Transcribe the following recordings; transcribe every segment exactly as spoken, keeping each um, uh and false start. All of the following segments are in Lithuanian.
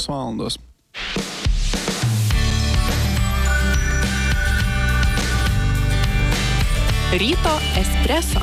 septynios valandos. Ryto espreso.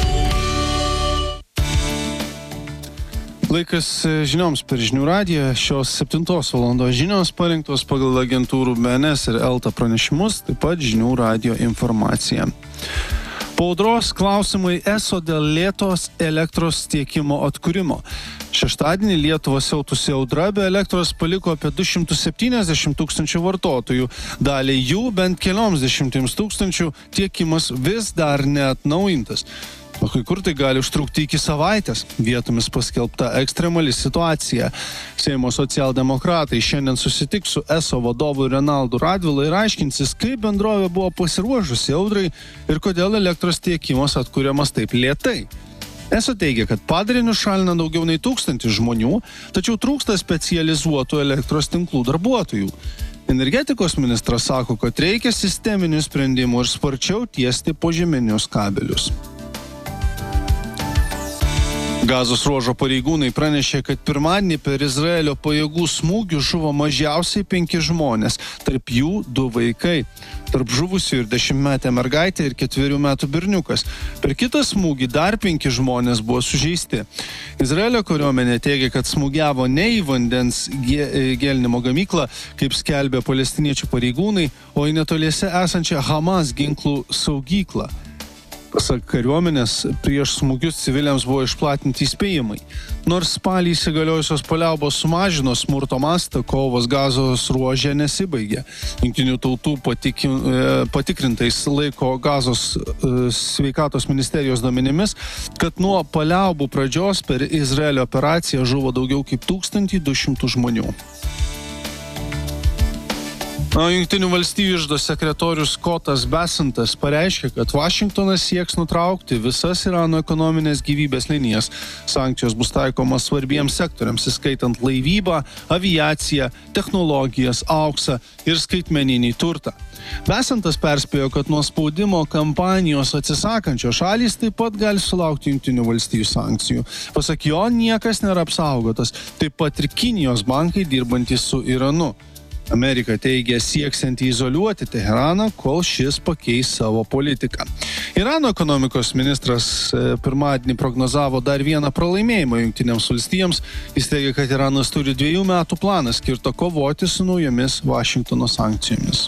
Laikas žinioms per žinių radiją. Šios septintos valandos žinios parinktos pagal agentūrų B N S ir Elta pranešimus, taip pat žinių radijo informacija. Po audros klausimai eso dėl lėtos elektros tiekimo atkūrimo. Šeštadienį Lietuvą siautusi audra be elektros paliko apie du šimtus septyniasdešimt tūkstančių vartotojų. Daliai jų bent kelioms dešimtims tūkstančių tiekimas vis dar neatnaujintas. O kai kur tai gali užtrukti iki savaitės. Vietomis paskelbta ekstremali situacija. Seimo socialdemokratai šiandien susitiks su eso vadovu Renaldu Radvila ir aiškinsis, kaip bendrovė buvo pasiruošusi audrai ir kodėl elektros tiekimas atkuriamas taip lėtai. Eso teigia, kad padarinius šalina daugiau nei tūkstantis žmonių, tačiau trūksta specializuotų elektros tinklų darbuotojų. Energetikos ministras sako, kad reikia sisteminių sprendimų ir sparčiau tiesti požeminius kabelius. Gazos ruožo pareigūnai pranešė, kad pirmadienį per Izraelio pajėgų smūgių žuvo mažiausiai penki žmonės, tarp jų du vaikai. Tarp žuvusių ir dešimtmetė mergaitė ir ketverių metų berniukas. Per kitą smūgį dar penki žmonės buvo sužeisti. Izraelio kariuomenė teigia, kad smūgiavo ne į vandens gėlinimo gamyklą, kaip skelbė palestiniečių pareigūnai, o į netoliese esančią Hamas ginklų saugyklą. Pasak kariuomenės, prieš smūgius civiliams buvo išplatinti įspėjimai. Nors spalį įsigaliojusios paliaubos sumažino smurto mastą, kovos Gazos ruože nesibaigė. Jungtinių tautų patik, patikrintais laiko Gazos sveikatos ministerijos duomenimis, kad nuo paliaubų pradžios per Izraelio operaciją žuvo daugiau kaip tūkstantį du šimtus žmonių. Jungtinių valstijų iždo sekretorius Scottas Bessentas pareiškė, kad Vašingtonas sieks nutraukti visas Irano ekonominės gyvybės linijas. Sankcijos bus taikomas svarbiems sektoriams, įskaitant laivybą, aviaciją, technologijas, auksą ir skaitmeninį turtą. Bessentas perspėjo, kad nuo spaudimo kampanijos atsisakančios šalys taip pat gali sulaukti Jungtinių valstijų sankcijų. Pasak jo, niekas nėra apsaugotas, taip pat ir Kinijos bankai dirbantys su Iranu. Amerika teigia sieksianti izoliuoti Teheraną, kol šis pakeis savo politiką. Irano ekonomikos ministras pirmadienį prognozavo dar vieną pralaimėjimą Jungtinėms valstijoms. Jis teigia, kad Iranas turi dviejų metų planą skirtą kovoti su naujomis Vašingtono sankcijomis.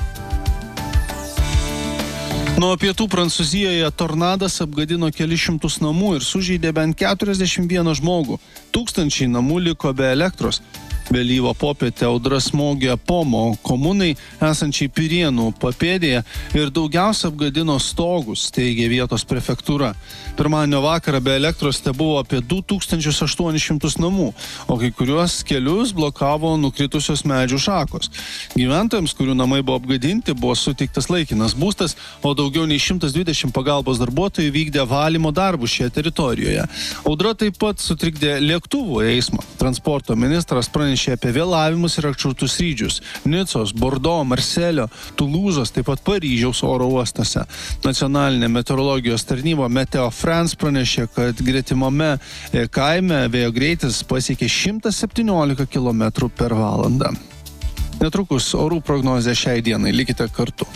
Nuo pietų Prancūzijoje tornadas apgadino kelis šimtus namų ir sužeidė bent keturiasdešimt vieną žmogų. Tūkstančiai namų liko be elektros. Vėlyvą popietę audra smogė Pomo komunai esančiai Pirienų papėdėje ir daugiausia apgadino stogus, teigia vietos prefektūra. Pirmadienio vakarą be elektros tebuvo apie du tūkstančius aštuonis šimtus namų, o kai kuriuos kelius blokavo nukritusios medžių šakos. Gyventojams, kurių namai buvo apgadinti, buvo suteiktas laikinas būstas, o daugiau nei šimtas dvidešimt pagalbos darbuotojų vykdė valymo darbus šioje teritorijoje. Audra taip pat sutrikdė lėktuvų eismą. Transporto ministras pranešė apie vėlavimus ir atšauktus skrydžius Nicos, Bordo, Marselio, Tulūzos, taip pat Paryžiaus oro uostose. Nacionalinė meteorologijos tarnyba Meteo France pranešė, kad gretimame kaime vėjo greitis pasiekė šimtas septyniolika kilometrų per valandą. Netrukus orų prognozė šiai dienai. Likite kartu.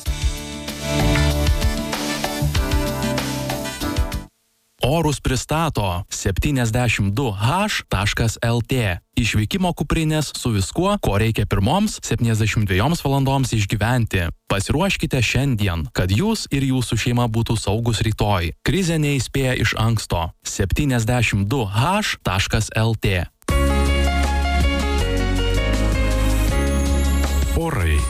Orus pristato septyniasdešimt du H taškas L T. Išvykimo kuprinės su viskuo, ko reikia pirmoms septyniasdešimt dviejoms valandoms išgyventi. Pasiruoškite šiandien, kad jūs ir jūsų šeima būtų saugus rytoj. Krizė neįspėja iš anksto. septyniasdešimt du H taškas L T. Orai.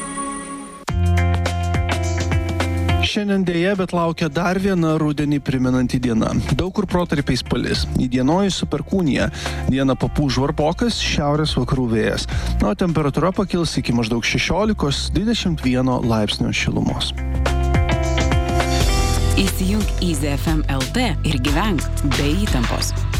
Šiandien dėja, bet laukia dar viena rudenį primenanti diena. Daug kur protarpiais palis. Įdienojus su perkūnija. Dieną papūs žvarbokas, šiaurės vakarų vėjas. Na, o temperatūra pakils iki maždaug šešiolikos dvidešimt vieno laipsnio šilumos. Įsijunk Easy F M L T ir gyvenk be įtampos.